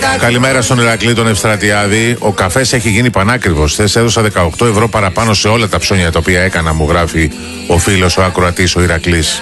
Καλημέρα στον Ηρακλή τον Ευστρατιάδη. Ο καφές έχει γίνει πανάκριβος. Θες έδωσα 18 ευρώ παραπάνω σε όλα τα ψώνια τα οποία έκανα, μου γράφει ο φίλος ο ακροατής ο Ηρακλής.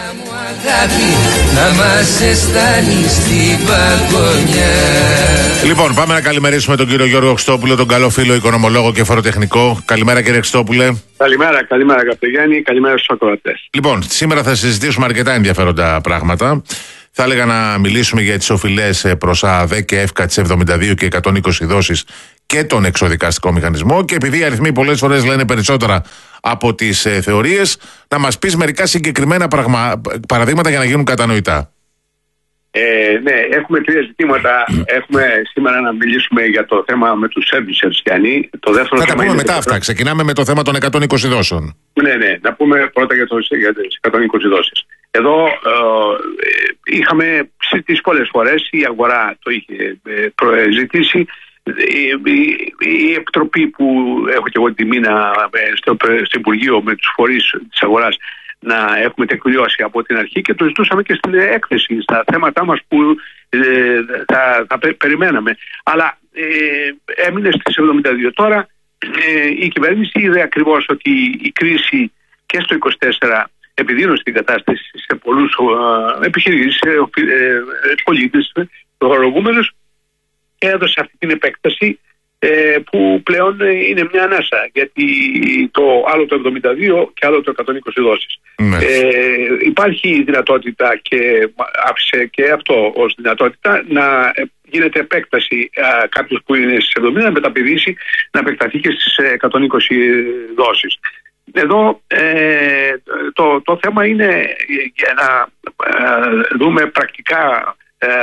Λοιπόν, πάμε να καλημερίσουμε τον κύριο Γιώργο Χριστόπουλο, τον καλό φίλο οικονομολόγο και φοροτεχνικό. Καλημέρα, κύριε Χριστόπουλε. Καλημέρα, αγαπητέ Γιάννη. Καλημέρα στους ακροατές. Λοιπόν, σήμερα θα συζητήσουμε αρκετά ενδιαφέροντα πράγματα. Θα έλεγα να μιλήσουμε για τις οφειλές προς ΑΔ και ΕΦΚΑ τις 72 και 120 δόσεις και τον εξοδικαστικό μηχανισμό. Και επειδή οι αριθμοί πολλές φορές λένε περισσότερα από τις θεωρίες, να μας πεις μερικά συγκεκριμένα παραδείγματα για να γίνουν κατανοητά. Ναι, έχουμε τρία ζητήματα. Έχουμε σήμερα να μιλήσουμε για το θέμα με τους servicers, Γιάννη. Το δεύτερο θα θέμα τα πούμε είναι μετά αυτά. Ξεκινάμε με το θέμα των 120 δόσεων. Ναι, να πούμε πρώτα για τις 120 δόσεις. Εδώ είχαμε συζητήσει πολλές φορές, η αγορά το είχε ζητήσει. Η επιτροπή που έχω και εγώ τη μήνα στο Υπουργείο με τους φορείς της αγοράς να έχουμε τεκμηριώσει από την αρχή και το ζητούσαμε και στην έκθεση στα θέματά μας που θα περιμέναμε. αλλά έμεινε στις 72. Τώρα η κυβέρνηση είδε ακριβώς ότι η κρίση και στο 24 επιδείνωσε την κατάσταση σε πολλούς επιχειρήσεις, πολίτες, φορολογούμενους, και έδωσε αυτή την επέκταση που πλέον είναι μια ανάσα, γιατί το άλλο το 72 και άλλο το 120 δόσεις. Υπάρχει δυνατότητα και άφησε και αυτό ως δυνατότητα να γίνεται επέκταση κάποιος που είναι στις 70 να μεταπηδήσει, να επεκταθεί και στις 120 δόσεις. Εδώ το θέμα είναι για να δούμε πρακτικά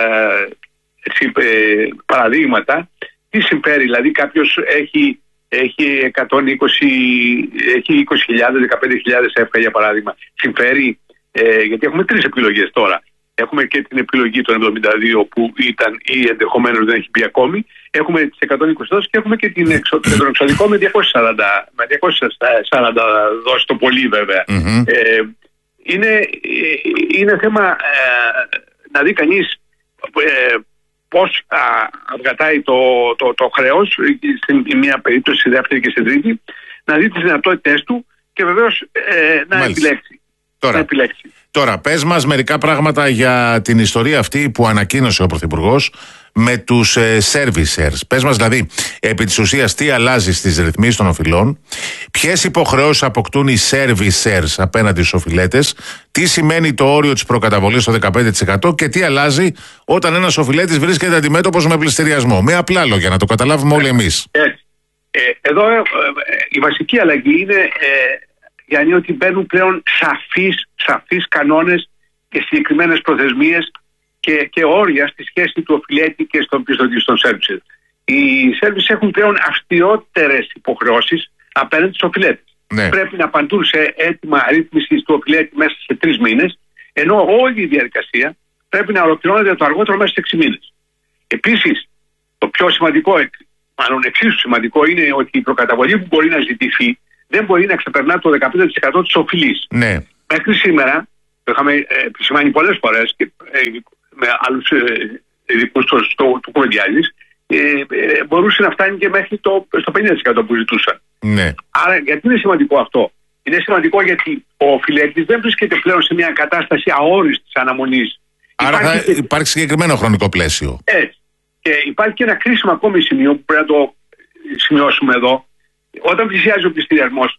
παραδείγματα. Τι συμφέρει, δηλαδή κάποιος έχει 20.000, 15.000 εύκα για παράδειγμα. Συμφέρει, γιατί έχουμε τρεις επιλογές τώρα. Έχουμε και την επιλογή των 72 που ήταν ή ενδεχομένως δεν έχει μπει ακόμη. Έχουμε τις 120 δόσεις και έχουμε και τον εξωδικό με 240 δόσεις το πολύ βέβαια. Είναι θέμα να δει κανείς πώς αυγατάει το χρέος στην μία περίπτωση, στη δεύτερη και στην τρίτη, να δει τις δυνατότητες του και βεβαίως να επιλέξει. Τώρα, πες μας μερικά πράγματα για την ιστορία αυτή που ανακοίνωσε ο Πρωθυπουργός με τους servicers. Πες μας δηλαδή, επί της ουσίας, τι αλλάζει στις ρυθμίσεις των οφειλών, ποιες υποχρεώσεις αποκτούν οι servicers απέναντι στους οφειλέτες, τι σημαίνει το όριο της προκαταβολής στο 15% και τι αλλάζει όταν ένας οφειλέτης βρίσκεται αντιμέτωπος με πληστηριασμό. Με απλά λόγια, να το καταλάβουμε όλοι εμείς. Εδώ η βασική αλλαγή είναι, Γιάννη, ότι μπαίνουν πλέον σαφείς κανόνες και συγκεκριμένες προθεσμίες και όρια στη σχέση του οφειλέτη και στον πιστωτή, στον servicer. Οι servicers έχουν πλέον αυστηρότερες υποχρεώσεις απέναντι στους οφειλέτες. Πρέπει να απαντούν σε έτοιμα ρύθμισης του οφειλέτη μέσα σε 3 μήνες, ενώ όλη η διαδικασία πρέπει να ολοκληρώνεται το αργότερο μέσα σε 6 μήνες. Επίσης, το πιο σημαντικό, μάλλον εξίσου σημαντικό, είναι ότι η προκαταβολή που μπορεί να ζητηθεί δεν μπορεί να ξεπερνά το 15% της οφειλής. Μέχρι σήμερα, το είχαμε επισημάνει πολλές φορές και με άλλους ειδικούς του κουβεντιάζης, μπορούσε να φτάνει και μέχρι στο 50% που ζητούσαν. Άρα, γιατί είναι σημαντικό αυτό? Είναι σημαντικό γιατί ο οφειλέτης δεν βρίσκεται πλέον σε μια κατάσταση αόριστης αναμονής. Άρα θα υπάρχει συγκεκριμένο χρονικό πλαίσιο. Και υπάρχει και ένα κρίσιμο ακόμη σημείο που πρέπει να το σημειώσουμε εδώ. Όταν πλησιάζει ο πληστηριασμός,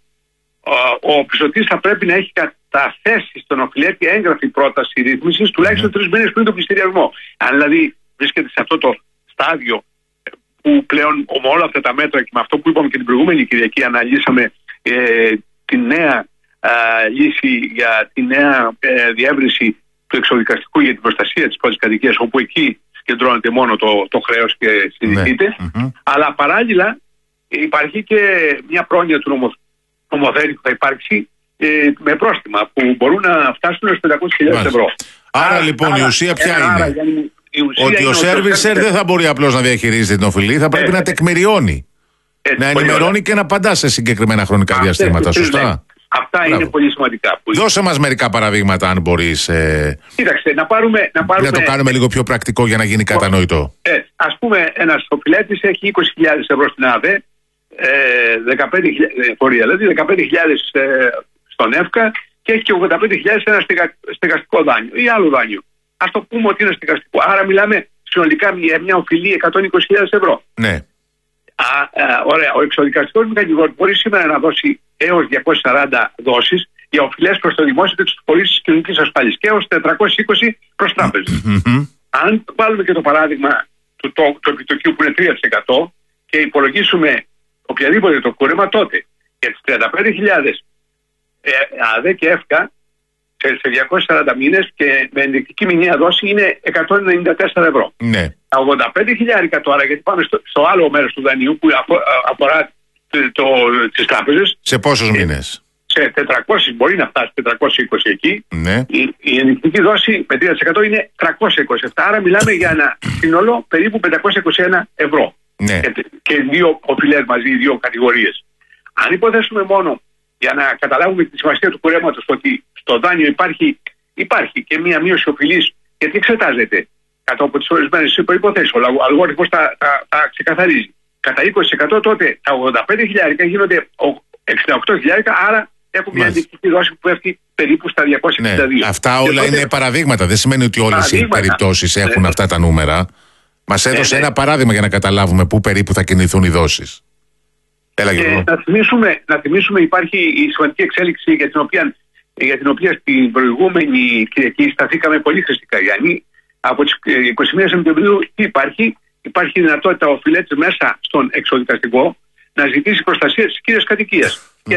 ο πιστωτής θα πρέπει να έχει καταθέσει στον οφειλέτη έγγραφη πρόταση ρύθμισης τουλάχιστον 3 μήνες πριν τον πληστηριασμό. Αν δηλαδή βρίσκεται σε αυτό το στάδιο που πλέον με όλα αυτά τα μέτρα και με αυτό που είπαμε και την προηγούμενη Κυριακή, αναλύσαμε τη νέα λύση για τη νέα διεύρυνση του εξοδικαστικού για την προστασία της πρώτης κατοικίας, όπου εκεί συγκεντρώνεται μόνο το χρέος και συζητείται. Αλλά παράλληλα υπάρχει και μια πρόνοια του νομοθέτη που θα υπάρξει με πρόστιμα που μπορούν να φτάσουν έως 500.000 ευρώ. Άρα λοιπόν η ουσία ποια είναι? Ότι ο servicer δεν θα μπορεί απλώς να διαχειρίζεται την οφειλή, θα πρέπει να τεκμηριώνει, να ενημερώνει και να απαντά σε συγκεκριμένα χρονικά διαστήματα. Σωστά. Αυτά είναι πολύ σημαντικά. Δώσε μας μερικά παραδείγματα, αν μπορείς. Κοίταξε, να το κάνουμε λίγο πιο πρακτικό για να γίνει κατανοητό. ας πούμε, ένας οφειλέτης έχει 20.000 ευρώ στην ΑΔΕ, 15.000 δηλαδή, 15.000 στον ΕΦΚΑ και έχει και 85.000 ένα στεγαστικό δάνειο ή άλλο δάνειο. Ας το πούμε ότι είναι στεγαστικό. Άρα μιλάμε συνολικά για μια οφειλή 120.000 ευρώ. Ναι. Ωραία. Ο εξοδικαστικός δικηγόρος μπορεί σήμερα να δώσει έως 240 δόσεις για οφειλές προς το δημόσιο και τους φορείς της κοινωνικής ασφάλισης και έως 420 προς τράπεζες. Αν βάλουμε και το παράδειγμα του επιτοκίου που είναι 3% και υπολογίσουμε οποιαδήποτε το κούρεμα, τότε για τις 35.000 ΑΔΕ και ΕΦΚΑ σε 240 μήνες και με ενδεικτική μηνιαία δόση είναι 194 ευρώ. Ναι. Τα 85.000 τώρα, γιατί πάμε στο άλλο μέρος του δανείου που αφορά τις τράπεζες. Σε πόσους μήνες? Σε 400, μπορεί να φτάσει 420 εκεί. Ναι. Η ενδεικτική δόση με 3% είναι 327. Άρα μιλάμε για ένα σύνολο περίπου 521 ευρώ. Ναι. Και δύο οφειλές μαζί, οι δύο κατηγορίες. Αν υποθέσουμε μόνο, για να καταλάβουμε τη σημασία του κουρέματος, ότι στο δάνειο υπάρχει και μία μείωση οφειλής, γιατί εξετάζεται κάτω από τις ορισμένες προϋποθέσεις. Ο αλγόριθμος τα ξεκαθαρίζει. Κατά 20% τότε τα 85.000 γίνονται 68.000, άρα έχουμε μια ενδεικτική δόση που πέφτει περίπου στα 262. Ναι. Αυτά όλα είναι παραδείγματα. Δεν σημαίνει ότι όλες οι περιπτώσεις έχουν αυτά τα νούμερα. Μας έδωσε ένα παράδειγμα για να καταλάβουμε πού περίπου θα κινηθούν οι δόσεις. Έλα, Γιώργο. Να θυμίσουμε υπάρχει η σημαντική εξέλιξη για την οποία στην προηγούμενη Κυριακή σταθήκαμε πολύ χρηστικά, Γιάννη. Από τις 21 Σεπτεμβρίου τι υπάρχει? Υπάρχει δυνατότητα ο οφειλέτης μέσα στον εξοδικαστικό να ζητήσει προστασία της κύριας κατοικίας και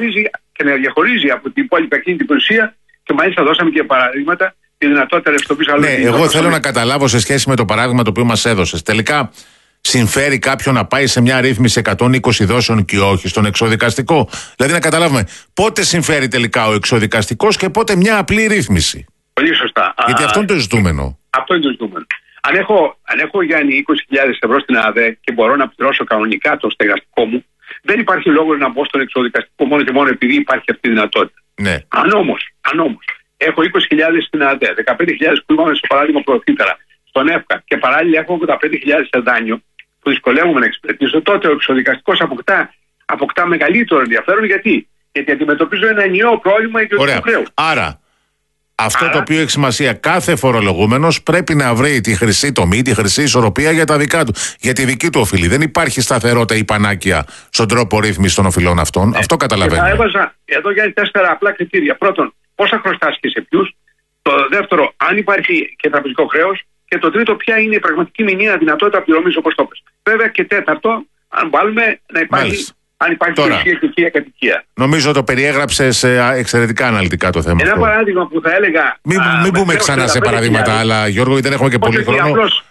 να διαχωρίζει από την υπόλοιπη εκείνη την περιουσία, και μάλιστα δώσαμε και παραδείγματα τη δυνατότητα ρευστοποίησης άλλων. Ναι, εγώ θέλω να καταλάβω σε σχέση με το παράδειγμα το οποίο μας έδωσες. Τελικά συμφέρει κάποιον να πάει σε μια ρύθμιση 120 δόσεων και όχι στον εξοδικαστικό? Δηλαδή να καταλάβουμε πότε συμφέρει τελικά ο εξοδικαστικός και πότε μια απλή ρύθμιση. Πολύ σωστά. Γιατί αυτό είναι το ζητούμενο. Αυτό είναι το ζητούμενο. Αν έχω Γιάννη 20.000 ευρώ στην ΑΔΕ και μπορώ να πληρώσω κανονικά το στεγαστικό μου, δεν υπάρχει λόγος να μπω στον εξοδικαστικό μόνο και μόνο επειδή υπάρχει αυτή η δυνατότητα. Ναι. Αν όμως έχω 20.000 στην ΑΔΕ, 15.000 που είπαμε στο παράδειγμα πρωτήτερα, στον ΕΦΚΑ και παράλληλα έχω 85.000 σε δάνειο που δυσκολεύομαι να εξυπηρετήσω, τότε ο εξοδικαστικός αποκτά μεγαλύτερο ενδιαφέρον. Γιατί αντιμετωπίζω ένα ενιαίο πρόβλημα ιδιωτικού χρέους. Άρα, αυτό το οποίο έχει σημασία, κάθε φορολογούμενος πρέπει να βρει τη χρυσή τομή, τη χρυσή ισορροπία για τα δικά του, για τη δική του οφειλή. Δεν υπάρχει σταθερότητα ή πανάκια στον τρόπο ρύθμισης των οφειλών αυτών. Αυτό καταλαβαίνω. Θα έβαζα εδώ για 4 απλά κριτήρια. Πρώτον, πόσα χρωστάς και σε ποιους. Το δεύτερο, αν υπάρχει και τραπεζικό χρέος. Και το τρίτο, ποια είναι η πραγματική μηνιαία δυνατότητα πληρωμής, όπως το πες. Βέβαια και τέταρτο, αν βάλουμε να υπάρχει. Αν υπάρχει περιουσία κατοικία. Νομίζω το περιέγραψες εξαιρετικά αναλυτικά το θέμα. Ένα παράδειγμα που θα έλεγα. Μην πούμε ξανά σε παραδείγματα, αλλά Γιώργο, δεν έχουμε και πολύ χρόνο. Απλώς,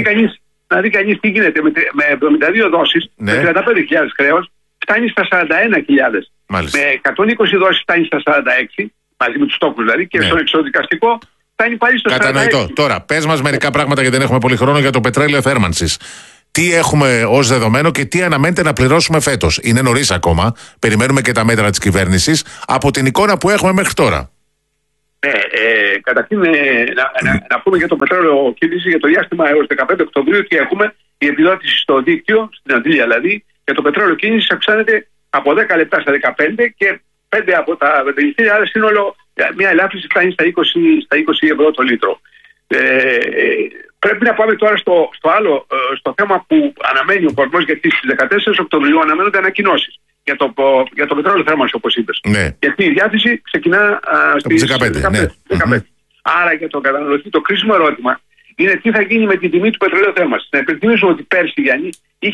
να δει κανείς τι γίνεται με 72 δόσεις, με 35.000 χρέος, φτάνει στα 41.000. Με 120 δόσεις φτάνει στα 46, μαζί με τους τόκους δηλαδή, και στον εξοδικαστικό φτάνει πάλι στο 46. Κατανοητό. Τώρα, πες μας μερικά πράγματα, γιατί δεν έχουμε πολύ χρόνο, για το πετρέλαιο θέρμανσης. Τι έχουμε ως δεδομένο και τι αναμένεται να πληρώσουμε φέτος? Είναι νωρίς ακόμα. Περιμένουμε και τα μέτρα της κυβέρνησης από την εικόνα που έχουμε μέχρι τώρα. Ναι, καταρχήν να πούμε για το πετρέλαιο κίνηση για το διάστημα έως 15 Οκτωβρίου ότι έχουμε η επιδότηση στο δίκτυο, στην Αντλία δηλαδή, για το πετρέλαιο κίνηση αυξάνεται από 10 λεπτά στα 15 και 5 από τα βεντελιστήρια, άρα σύνολο μια ελάφρυνση φτάνει στα 20 ευρώ το λίτρο. Πρέπει να πάμε τώρα στο θέμα που αναμένει ο κόσμος, γιατί στις 14 Οκτωβρίου αναμένονται ανακοινώσεις για το πετρέλαιο θέρμανση, όπως είπες. Ναι. Γιατί η διάθεση ξεκινά στις 15. Ναι. Άρα για τον καταναλωτή το κρίσιμο ερώτημα είναι τι θα γίνει με την τιμή του πετρελαίου θέρμανσης. Να υπενθυμίσουμε ότι πέρσι, Γιάννη,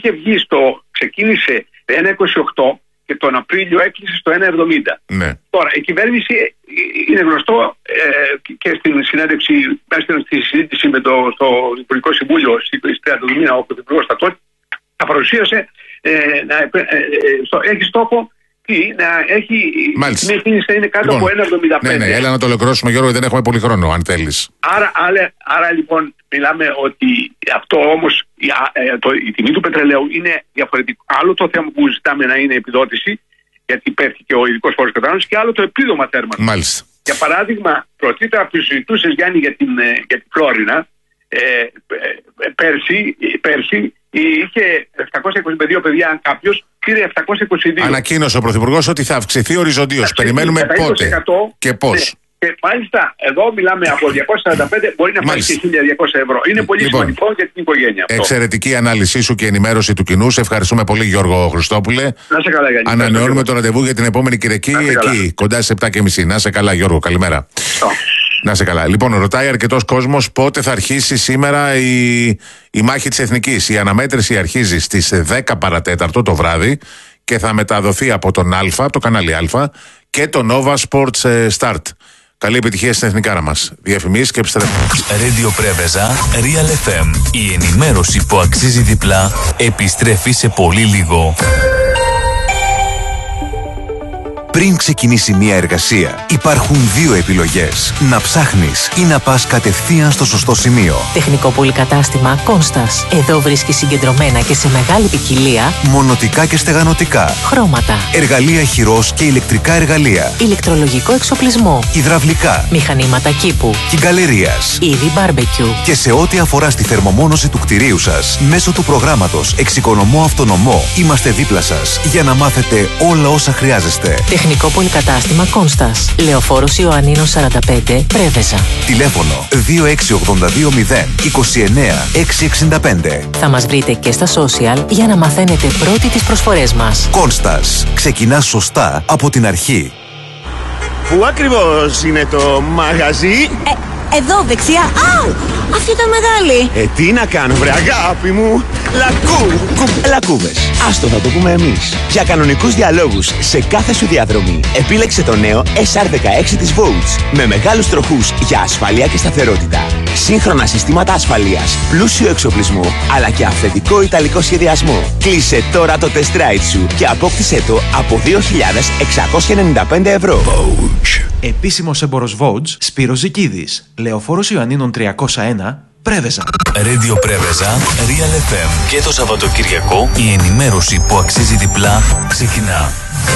ξεκίνησε 1,28 και τον Απρίλιο έκλεισε στο 1,70. Ναι. Τώρα, η κυβέρνηση, είναι γνωστό και στην συνέντευξη, στη συζήτηση στο Υπουργικό Συμβούλιο στις 30 του μήνα, ο Πρωθυπουργός θα παρουσίασε έχει στόχο να έχει η κίνηση να είναι κάτω από 1,75. Ναι, έλα να το ολοκληρώσουμε, Γιώργο, δεν έχουμε πολύ χρόνο, αν θέλεις. Άρα λοιπόν μιλάμε ότι αυτό όμως η τιμή του πετρελαίου είναι διαφορετικό. Άλλο το θέμα που ζητάμε να είναι επιδότηση, γιατί πέφτει και ο ειδικός φόρος κατανάλωσης, και άλλο το επίδομα θέρμανσης. Μάλιστα. Για παράδειγμα, πρωτήτερα που συζητούσες, Γιάννη, για τη Φλόρινα, πέρσι είχε 722 παιδιά, αν κάποιος πήρε 722. Ανακοίνωσε ο Πρωθυπουργός ότι θα αυξηθεί οριζοντίως. Περιμένουμε πότε και πώς. Ναι. Και μάλιστα εδώ μιλάμε από 245, μπορεί να πάει και 1.200 ευρώ. Είναι πολύ σημαντικό για την οικογένεια αυτό. Εξαιρετική ανάλυση σου και ενημέρωση του κοινού. Σε ευχαριστούμε πολύ, Γιώργο Χριστόπουλε. Να σε καλά, Γιάννη. Ανανεώνουμε το ραντεβού για την επόμενη Κυριακή εκεί, κοντά στις 7:30. Να σε καλά, Γιώργο. Καλημέρα. Να σε καλά. Λοιπόν, ρωτάει αρκετός κόσμος πότε θα αρχίσει σήμερα η μάχη της Εθνικής. Η αναμέτρηση αρχίζει στις 10 παρατέταρτο το βράδυ και θα μεταδοθεί από τον Α, το κανάλι Α και το Nova Sports Start. Καλή επιτυχία στην εθνικάρα μας. Διαφημίσεις και επιστρέφουμε. Radio Πρέβεζα, Real FM. Η ενημέρωση που αξίζει διπλά επιστρέφει σε πολύ λίγο. Πριν ξεκινήσει μια εργασία, υπάρχουν δύο επιλογές. Να ψάχνεις ή να πας κατευθείαν στο σωστό σημείο. Τεχνικό πολυκατάστημα Κόνστας. Εδώ βρίσκεις συγκεντρωμένα και σε μεγάλη ποικιλία μονοτικά και στεγανοτικά, χρώματα, εργαλεία χειρός και ηλεκτρικά εργαλεία, ηλεκτρολογικό εξοπλισμό, υδραυλικά, μηχανήματα κήπου, κυγκαλερίας, είδη μπάρμπεκιου. Και σε ό,τι αφορά στη θερμομόνωση του κτηρίου σας, μέσω του προγράμματος Εξοικονομώ Αυτονομώ, είμαστε δίπλα σας για να μάθετε όλα όσα χρειάζεστε. Τεχνικό πολυκατάστημα Κόνστας. Λεωφόρος Ιωαννίνος 45, Πρέβεζα. Τηλέφωνο 2682029 665. Θα μας βρείτε και στα social για να μαθαίνετε πρώτοι τις προσφορές μας. Κόνστας. Ξεκινάς σωστά από την αρχή. Πού ακριβώς είναι το μαγαζί? Εδώ δεξιά. Αου! Αυτή ήταν μεγάλη. Τι να κάνω, βρε αγάπη μου. Λακκούβες. Άστο, θα το πούμε εμείς. Για κανονικούς διαλόγους σε κάθε σου διαδρομή, επίλεξε το νέο SR16 της Vouch. Με μεγάλους τροχούς για ασφάλεια και σταθερότητα. Σύγχρονα συστήματα ασφαλείας, πλούσιο εξοπλισμό, αλλά και αυθεντικό ιταλικό σχεδιασμό. Κλείσε τώρα το test ride σου και απόκτησέ το από 2.695 ευρώ. Vouch. Επίσημος έμπορος Vouch, Σπύρος Ζικίδης. Λεωφόρος Ιωαννίνων 301, Πρέβεζα. Radio Πρέβεζα, Real FM. Και το Σαββατοκυριακό η ενημέρωση που αξίζει διπλά ξεκινά.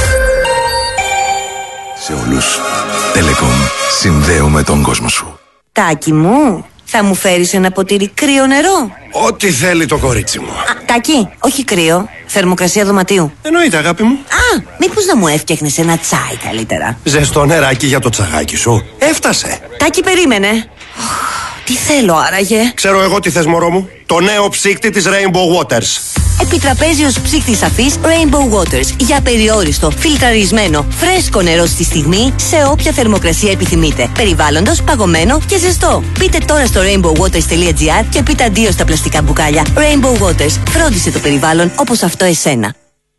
Σε όλους, Telecom, συνδέουμε τον κόσμο σου. Τάκη μου, θα μου φέρεις ένα ποτήρι κρύο νερό? Ό,τι θέλει το κορίτσι μου. Τάκη, όχι κρύο, θερμοκρασία δωματίου. Εννοείται, αγάπη μου. Μήπως να μου έφτιαχνες ένα τσάι καλύτερα? Ζεστό νεράκι για το τσαγάκι σου. Έφτασε. Τάκη, περίμενε. Τι θέλω άραγε? Ξέρω εγώ τι θες, μωρό μου. Το νέο ψύκτη της Rainbow Waters. Επιτραπέζιος ψύκτης αφής Rainbow Waters. Για περιόριστο, φιλτραρισμένο, φρέσκο νερό στη στιγμή, σε όποια θερμοκρασία επιθυμείτε. Περιβάλλοντος, παγωμένο και ζεστό. Μπείτε τώρα στο rainbowwaters.gr και πείτε αντίο στα πλαστικά μπουκάλια. Rainbow Waters. Φρόντισε το περιβάλλον όπως αυτό εσένα.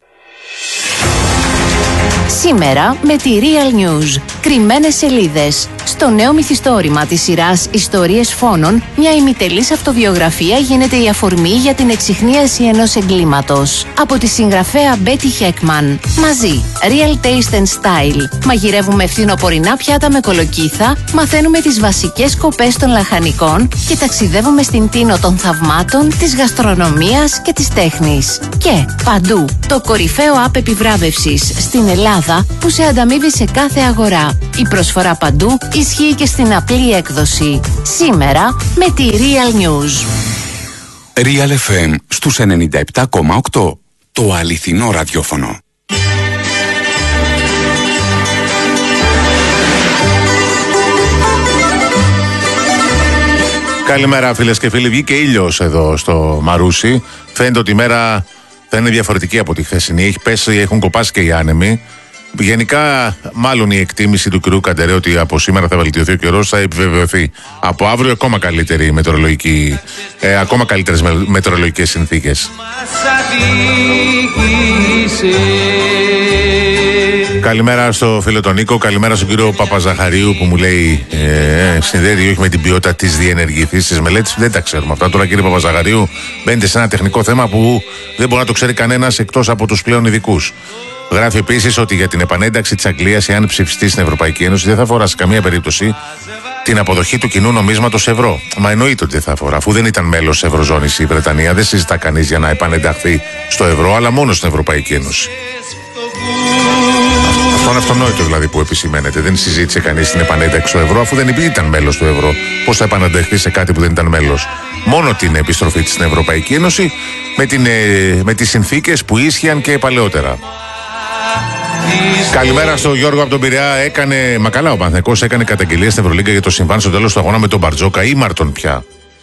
Σήμερα με τη Real News. Κρυμμένες σελίδες. Στο νέο μυθιστόρημα της σειράς Ιστορίες Φόνων, μια ημιτελής αυτοβιογραφία γίνεται η αφορμή για την εξιχνίαση ενός εγκλήματος. Από τη συγγραφέα Μπέτι Χέκμαν. Μαζί, Real Taste and Style. Μαγειρεύουμε φθινοπορεινά πιάτα με κολοκύθα, μαθαίνουμε τις βασικές σκοπές των λαχανικών και ταξιδεύουμε στην τίνο των θαυμάτων, της γαστρονομίας και της τέχνης. Και παντού, το κορυφαίο app επιβράβευσης στην Ελλάδα που σε ανταμείβει σε κάθε αγορά. Η προσφορά παντού ισχύει και στην απλή έκδοση. Σήμερα με τη Real News. Real FM στους 97,8. Το αληθινό ραδιόφωνο. Καλημέρα, φίλες και φίλοι. Βγήκε ήλιος εδώ στο Μαρούσι. Φαίνεται ότι η μέρα θα είναι διαφορετική από τη χθεσινή. Έχει πέσει, έχουν κοπάσει και οι άνεμοι. Γενικά, μάλλον η εκτίμηση του κ. Καντερέ ότι από σήμερα θα βελτιωθεί ο καιρός θα επιβεβαιωθεί. Από αύριο ακόμα ακόμα καλύτερες μετεωρολογικές συνθήκες. Καλημέρα στο φίλο τον Νίκο, καλημέρα στον κύριο Παπαζαχαρίου που μου λέει συνδέεται όχι με την ποιότητα της διενεργηθής της μελέτης. Δεν τα ξέρουμε αυτά. Τώρα, κύριε Παπαζαχαρίου, μπαίνετε σε ένα τεχνικό θέμα που δεν μπορεί να το ξέρει κανένας εκτός από τους πλέον ειδικούς. Γράφει επίσης ότι για την επανένταξη της Αγγλίας, εάν ψηφιστεί στην Ευρωπαϊκή Ένωση, δεν θα αφορά σε καμία περίπτωση την αποδοχή του κοινού νομίσματος ευρώ. Μα εννοείται ότι δεν θα αφορά, αφού δεν ήταν μέλος της Ευρωζώνης η Βρετανία, δεν συζητά κανείς για να επανενταχθεί στο ευρώ, αλλά μόνο στην Ευρωπαϊκή Ένωση. Αυτό είναι αυτονόητο δηλαδή που επισημαίνεται. Δεν συζήτησε κανείς την επανένταξη στο ευρώ, αφού δεν ήταν μέλος του ευρώ. Πώς θα επανανταχθεί σε κάτι που δεν ήταν μέλος? Μόνο την επιστροφή της στην Ευρωπαϊκή Ένωση με τις συνθήκες που ίσχυαν και παλαιότερα. Καλημέρα στο Γιώργο από τον Πειραιά. Μα καλά, ο Παναθηναϊκός έκανε καταγγελία στην Ευρωλίγκα για το συμβάν στο τέλος του αγώνα με τον Μπαρτζόκα. Ήμαρτον πια.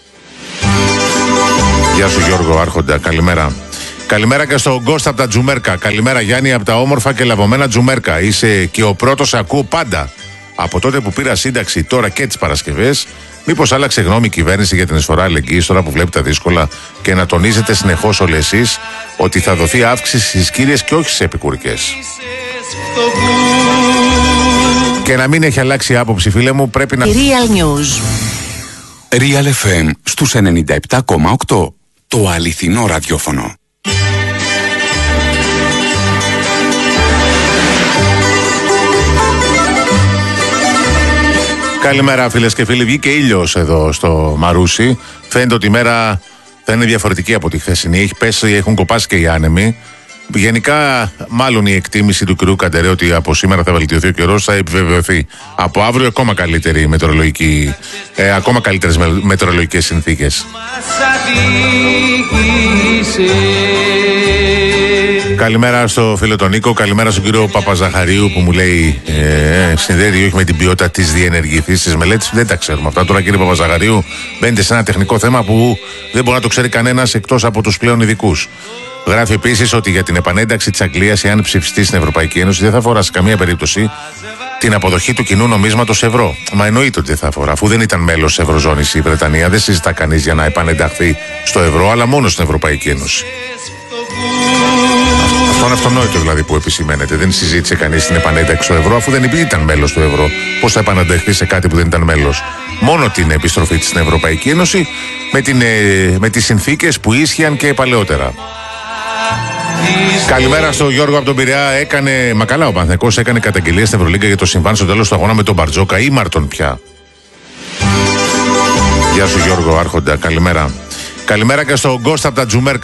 Γεια σου Γιώργο Άρχοντα, καλημέρα. Καλημέρα και στον Κώστα από τα Τζουμέρκα. Καλημέρα Γιάννη από τα όμορφα και λαβωμένα Τζουμέρκα. Είσαι και ο πρώτος, ακούω πάντα. Από τότε που πήρα σύνταξη, τώρα και τις Παρασκευές, μήπως άλλαξε γνώμη η κυβέρνηση για την εισφορά αλληλεγγύης τώρα που βλέπει τα δύσκολα και να τονίζετε συνεχώς όλοι εσείς ότι θα δοθεί αύξηση στις κύριες και όχι στις επικουρικές? Και να μην έχει αλλάξει άποψη, φίλε μου, πρέπει να... Real News. Real FM στους 97,8. Το αληθινό ραδιόφωνο. Καλημέρα φίλες και φίλοι. Βγήκε ήλιος εδώ στο Μαρούσι. Φαίνεται ότι η μέρα θα είναι διαφορετική από τη χθεσινή. Έχει πέσει, έχουν κοπάσει και οι άνεμοι. Γενικά, μάλλον η εκτίμηση του κ. Καντερέ ότι από σήμερα θα βελτιωθεί ο καιρός θα επιβεβαιωθεί. Από αύριο ακόμα καλύτερες μετεωρολογικές συνθήκες. Καλημέρα στο φίλο τον Νίκο, καλημέρα στον κύριο Παπαζαχαρίου που μου λέει συνδέεται όχι με την ποιότητα της διενεργηθής της μελέτης. Δεν τα ξέρουμε αυτά. Τώρα κύριε Παπαζαχαρίου μπαίνετε σε ένα τεχνικό θέμα που δεν μπορεί να το ξέρει κανένας εκτός από τους πλέον ειδικούς. Γράφει επίσης ότι για την επανένταξη της Αγγλίας, εάν ψηφιστεί στην Ευρωπαϊκή Ένωση, δεν θα αφορά σε καμία περίπτωση την αποδοχή του κοινού νομίσματος ευρώ. Μα εννοείται ότι δεν θα αφορά, αφού δεν ήταν μέλος της Ευρωζώνης η Βρετανία. Δεν συζητά κανείς για να επανενταχθεί στο ευρώ, αλλά μόνο στην Ευρωπαϊκή Ένωση. Αυτό είναι αυτονόητο δηλαδή που επισημαίνεται. Δεν συζήτησε κανείς την επανένταξη στο ευρώ, αφού δεν ήταν μέλος του ευρώ. Πώς θα επανενταχθεί σε κάτι που δεν ήταν μέλος? Μόνο την επιστροφή της στην Ευρωπαϊκή Ένωση με τις συνθήκες που ίσχυαν και παλαιότερα. Καλημέρα στο Γιώργο από τον Πειραιά. Μα καλά, ο Παναθηναϊκός έκανε καταγγελία στην Ευρωλίγκα για το συμβάν στο τέλος του αγώνα με τον Μπαρτζόκα. Ήμαρτον πια. Γεια σου Γιώργο Άρχοντα, καλημέρα. Καλημέρα και στον Κώστα από τα Τζουμέρκα.